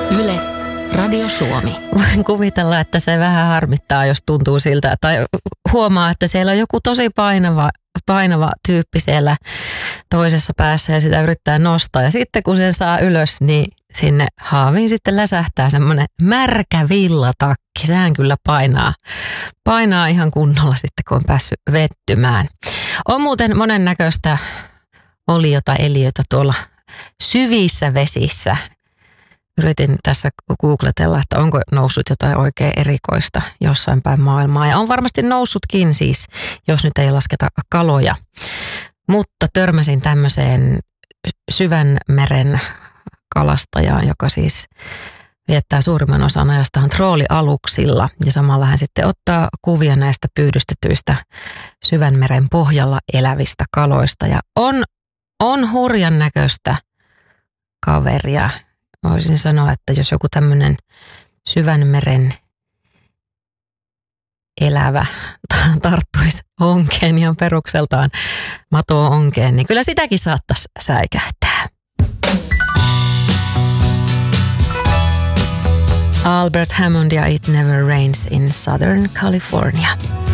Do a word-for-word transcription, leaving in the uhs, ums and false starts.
Yle, Radio Suomi. Voin kuvitella, että se vähän harmittaa, jos tuntuu siltä, tai huomaa, että siellä on joku tosi painava, painava tyyppi siellä toisessa päässä ja sitä yrittää nostaa. Ja sitten kun sen saa ylös, niin sinne haaviin sitten läsähtää semmoinen märkä villatakki. Sehän kyllä painaa, painaa ihan kunnolla sitten, kun on päässyt vettymään. On muuten monennäköistä oliota, eliötä tuolla syvissä vesissä. Yritin tässä googletella, että onko noussut jotain oikein erikoista jossain päin maailmaa. Ja on varmasti noussutkin siis, jos nyt ei lasketa kaloja. Mutta törmäsin tämmöiseen syvän meren kalastajaan, joka siis viettää suurimman osan ajastaan troolialuksilla. Ja samalla hän sitten ottaa kuvia näistä pyydystetyistä syvän meren pohjalla elävistä kaloista. Ja on, on hurjan näköistä kaveria. Voisin sanoa, että jos joku tämmöinen syvän meren elävä tarttuisi onkeen ihan perukseltaan matoon onkeen, niin kyllä sitäkin saattaisi säikähtää. Albert Hammond ja It Never Rains in Southern California.